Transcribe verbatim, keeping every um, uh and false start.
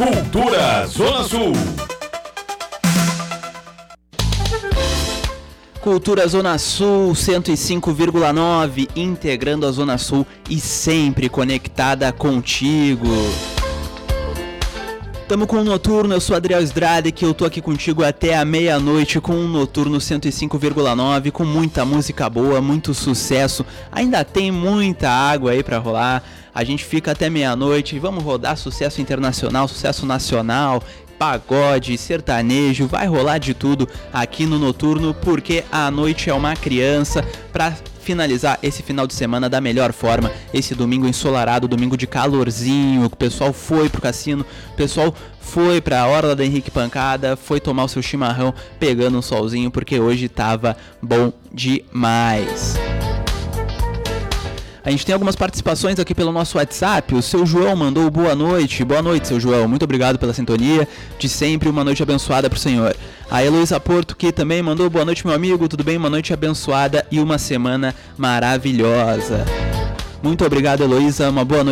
Cultura Zona Sul. Cultura Zona Sul cento e cinco vírgula nove, integrando a Zona Sul e sempre conectada contigo. Tamo com um Noturno, eu sou Adriel Estrada que eu tô aqui contigo até a meia-noite com um Noturno cento e cinco vírgula nove, com muita música boa, muito sucesso, ainda tem muita água aí pra rolar, a gente fica até meia-noite, vamos rodar sucesso internacional, sucesso nacional, pagode, sertanejo, vai rolar de tudo aqui no Noturno, porque a noite é uma criança, pra finalizar esse final de semana da melhor forma, esse domingo ensolarado, domingo de calorzinho, o pessoal foi pro cassino, o pessoal foi pra Orla da Henrique Pancada, foi tomar o seu chimarrão pegando um solzinho, porque hoje tava bom demais. A gente tem algumas participações aqui pelo nosso WhatsApp. O seu João mandou boa noite. Boa noite, seu João. Muito obrigado pela sintonia de sempre. Uma noite abençoada pro senhor. A Heloísa Porto, que também mandou boa noite, meu amigo. Tudo bem? Uma noite abençoada e uma semana maravilhosa. Muito obrigado, Heloísa. Uma boa noite.